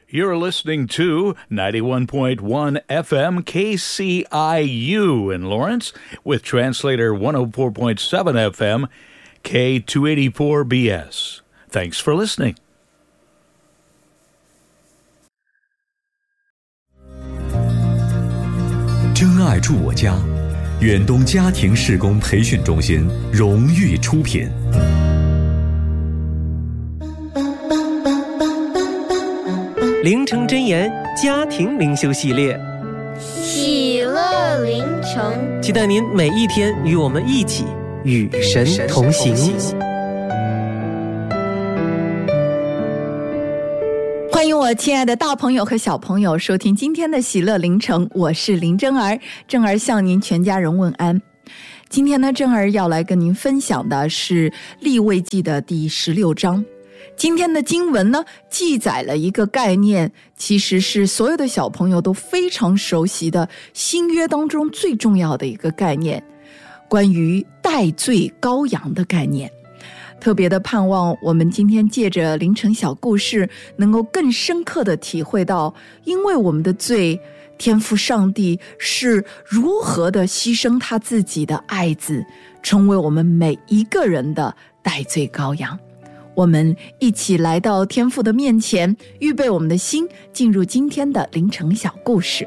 You're listening to 91.1 FM KCIU in Lawrence with translator 104.7 FM K284BS. Thanks for listening. 真爱住我家，远东家庭事工培训中心荣誉出品。 灵城真言家庭灵修系列， 喜乐灵城， 期待您每一天与我们一起与神同行。 欢迎我亲爱的大朋友和小朋友收听今天的喜乐灵城，我是林真儿，真儿向您全家人问安。今天呢，真儿要来跟您分享的是利未记的第16章。今天的经文呢，记载了一个概念，其实是所有的小朋友都非常熟悉的新约当中最重要的一个概念，关于代罪羔羊的概念。特别的盼望我们今天借着灵城小故事，能够更深刻的体会到，因为我们的罪，天父上帝是如何的牺牲他自己的爱子，成为我们每一个人的代罪羔羊。我们一起来到天父的面前，预备我们的心，进入今天的灵城小故事。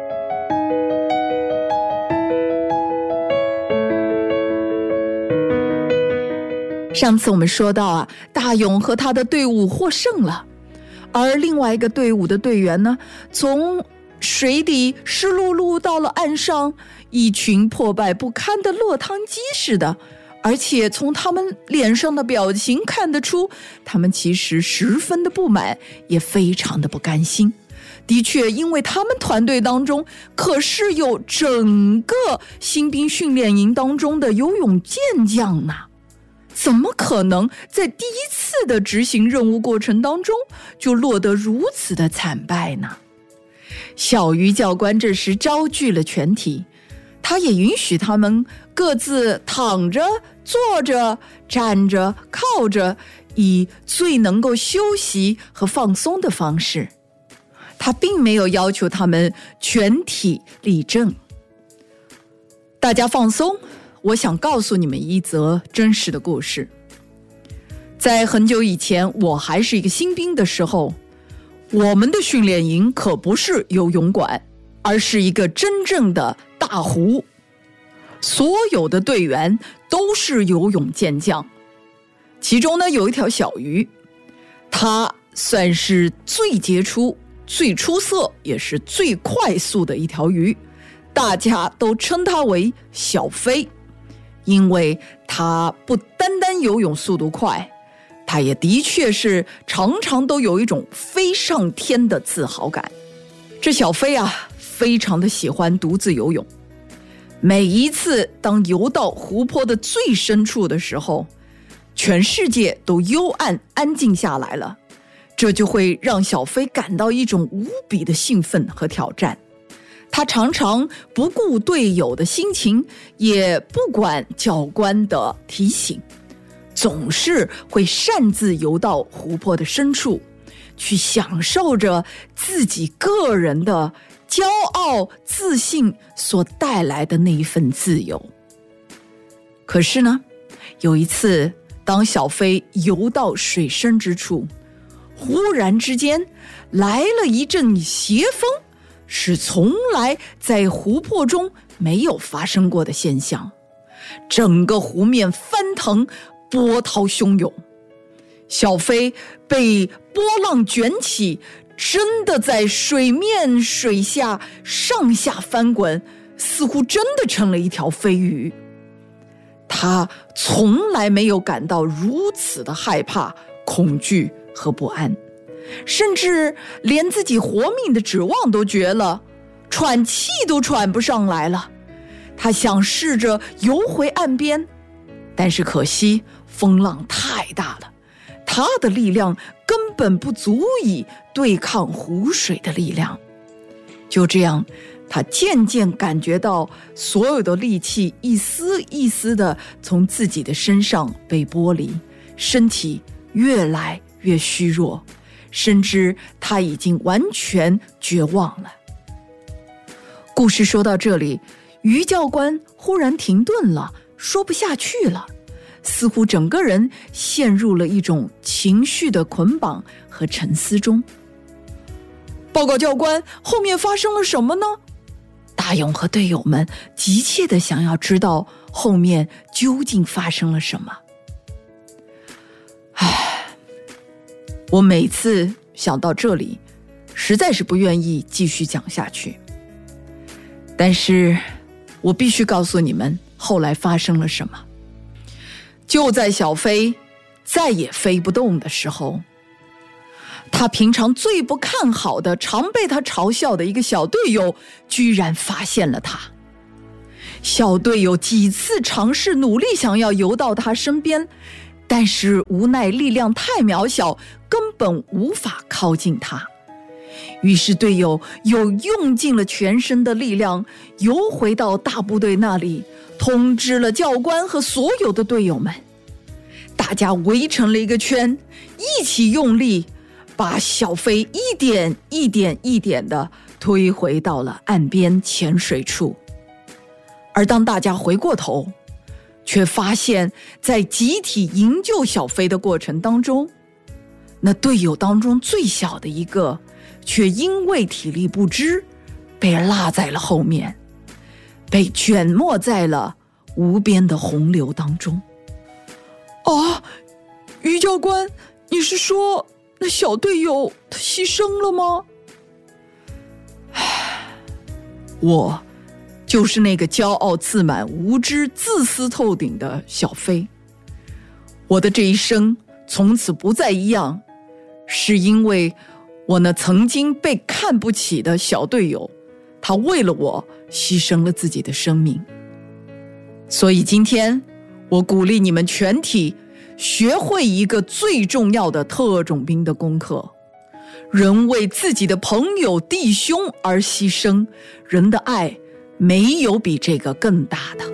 上次我们说到啊，大勇和他的队伍获胜了，而另外一个队伍的队员呢，从水底湿漉漉到了岸上，一群破败不堪的落汤鸡似的，而且从他们脸上的表情看得出，他们其实十分的不满，也非常的不甘心。的确，因为他们团队当中可是有整个新兵训练营当中的游泳健将呢，怎么可能在第一次的执行任务过程当中就落得如此的惨败呢？小鱼教官这时招聚了全体，他也允许他们各自躺着、坐着、站着、靠着，以最能够休息和放松的方式。他并没有要求他们全体立正。大家放松，我想告诉你们一则真实的故事。在很久以前，我还是一个新兵的时候，我们的训练营可不是游泳馆，而是一个真正的大湖。所有的队员都是游泳健将，其中呢有一条小鱼，它算是最杰出、最出色，也是最快速的一条鱼，大家都称它为小飞。因为它不单单游泳速度快，它也的确是常常都有一种飞上天的自豪感。这小飞啊，非常的喜欢独自游泳。每一次当游到湖泊的最深处的时候，全世界都幽暗安静下来了，这就会让小飞感到一种无比的兴奋和挑战。他常常不顾队友的心情，也不管教官的提醒，总是会擅自游到湖泊的深处，去享受着自己个人的骄傲、自信所带来的那一份自由。可是呢，有一次，当小飞游到水深之处，忽然之间来了一阵邪风，是从来在湖泊中没有发生过的现象，整个湖面翻腾，波涛汹涌，小飞被波浪卷起，真的在水面水下上下翻滚，似乎真的成了一条飞鱼。他从来没有感到如此的害怕、恐惧和不安，甚至连自己活命的指望都绝了，喘气都喘不上来了。他想试着游回岸边，但是可惜风浪太大了，他的力量根本不足以对抗湖水的力量。就这样，他渐渐感觉到所有的力气一丝一丝的从自己的身上被剥离，身体越来越虚弱， 深知他已经完全绝望了。故事说到这里，于教官忽然停顿了，说不下去了，似乎整个人陷入了一种情绪的捆绑和沉思中。报告教官，后面发生了什么呢？大勇和队友们急切地想要知道后面究竟发生了什么。我每次想到这里，实在是不愿意继续讲下去。但是我必须告诉你们后来发生了什么。就在小飞再也飞不动的时候，他平常最不看好的、常被他嘲笑的一个小队友居然发现了他。小队友几次尝试努力想要游到他身边，但是无奈力量太渺小，根本无法靠近他。于是队友又用尽了全身的力量游回到大部队那里，通知了教官和所有的队友们。大家围成了一个圈，一起用力把小飞一点一点地推回到了岸边浅水处。而当大家回过头，却发现在集体营救小飞的过程当中，那队友当中最小的一个却因为体力不支被落在了后面，被卷没在了无边的洪流当中。于教官，你是说那小队友他牺牲了吗？我就是那个骄傲自满、无知、自私透顶的小飞。我的这一生从此不再一样，是因为我那曾经被看不起的小队友，他为了我牺牲了自己的生命。所以今天我鼓励你们全体学会一个最重要的特种兵的功课：人为自己的朋友弟兄而牺牲，人的爱没有比这个更大的。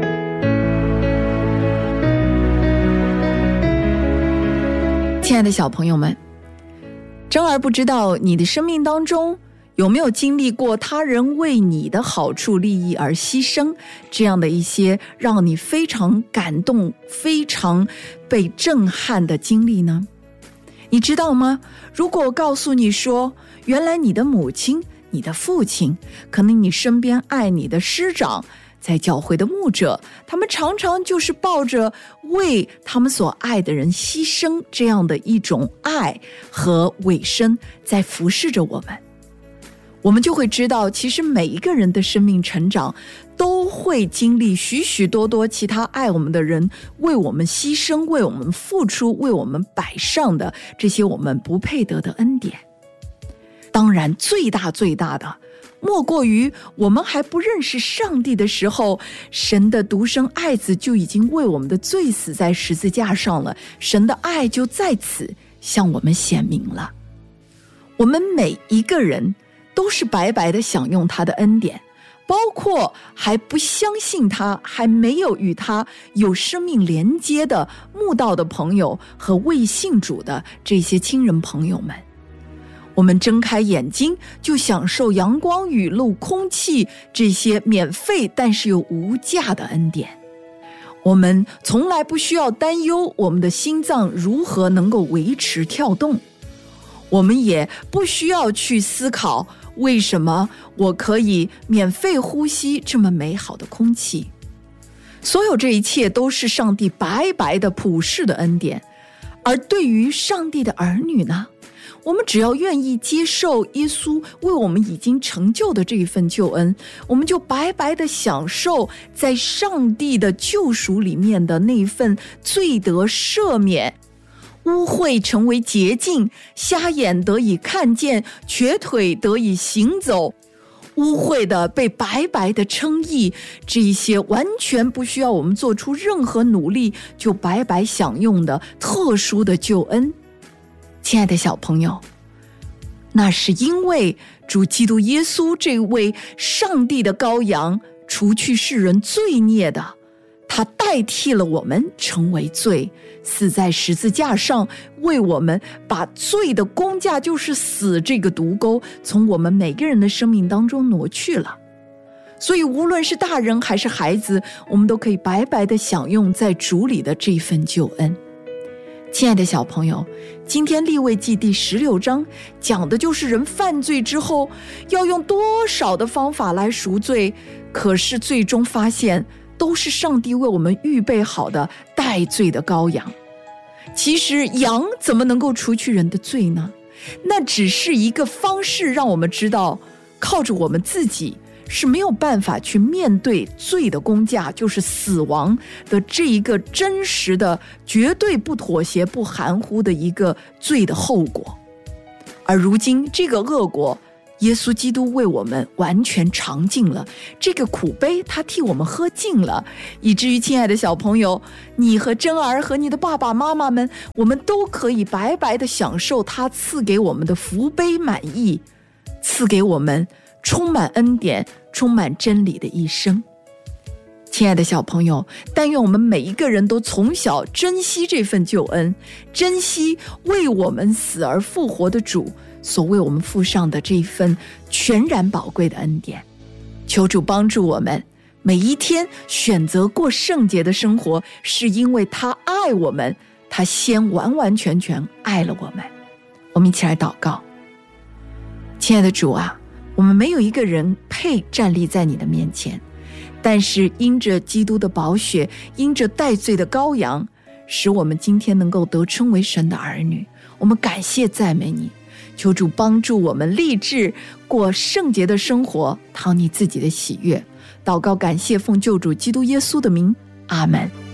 亲爱的小朋友们，真儿不知道你的生命当中有没有经历过他人为你的好处利益而牺牲，这样的一些让你非常感动、非常被震撼的经历呢？你知道吗？如果我告诉你说，原来你的母亲、你的父亲，可能你身边爱你的师长，在教会的牧者，他们常常就是抱着为他们所爱的人牺牲这样的一种爱和委身在服侍着我们。我们就会知道，其实每一个人的生命成长都会经历许许多多其他爱我们的人为我们牺牲、为我们付出、为我们摆上的这些我们不配得的恩典。当然最大的莫过于我们还不认识上帝的时候，神的独生爱子就已经为我们的罪死在十字架上了，神的爱就在此向我们显明了。我们每一个人都是白白的享用他的恩典，包括还不相信他、还没有与他有生命连接的慕道的朋友和未信主的这些亲人朋友们。我们睁开眼睛就享受阳光、雨露、空气这些免费但是又无价的恩典。我们从来不需要担忧我们的心脏如何能够维持跳动，我们也不需要去思考为什么我可以免费呼吸这么美好的空气。所有这一切都是上帝白白的普世的恩典。而对于上帝的儿女呢，我们只要愿意接受耶稣为我们已经成就的这一份救恩，我们就白白的享受在上帝的救赎里面的那一份罪得赦免，污秽成为洁净，瞎眼得以看见，瘸腿得以行走，污秽的被白白的称义，这一些完全不需要我们做出任何努力就白白享用的特殊的救恩。亲爱的小朋友，那是因为主基督耶稣这位上帝的羔羊除去世人罪孽的， 他代替了我们成为罪，死在十字架上，为我们把罪的工价，就是死这个毒钩，从我们每个人的生命当中挪去了。所以无论是大人还是孩子，我们都可以白白地享用在主里的这份救恩。亲爱的小朋友，今天利未记第16章讲的就是人犯罪之后要用多少的方法来赎罪，可是最终发现都是上帝为我们预备好的代罪的羔羊。其实羊怎么能够除去人的罪呢？那只是一个方式，让我们知道靠着我们自己是没有办法去面对罪的工价，就是死亡的这一个真实的、绝对不妥协、不含糊的一个罪的后果。而如今这个恶果，耶稣基督为我们完全尝尽了，这个苦杯他替我们喝尽了，以至于亲爱的小朋友，你和珍儿和你的爸爸妈妈们，我们都可以白白地享受他赐给我们的福杯满溢，赐给我们充满恩典、充满真理的一生。亲爱的小朋友，但愿我们每一个人都从小珍惜这份救恩，珍惜为我们死而复活的主所为我们付上的这份全然宝贵的恩典。求主帮助我们每一天选择过圣洁的生活，是因为他爱我们，他先完完全全爱了我们。我们一起来祷告。亲爱的主啊，我们没有一个人配站立在你的面前，但是因着基督的宝血，因着代罪的羔羊，使我们今天能够得称为神的儿女。我们感谢赞美你，求主帮助我们立志过圣洁的生活，讨你自己的喜悦。祷告感谢奉救主基督耶稣的名，阿们。